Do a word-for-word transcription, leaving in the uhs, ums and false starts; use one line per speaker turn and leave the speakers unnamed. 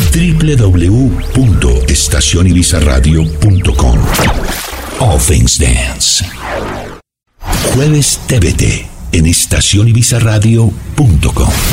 doble u doble u doble u punto estación ibiza radio punto com. All Things Dance. Jueves T V T en estación ibiza radio punto com.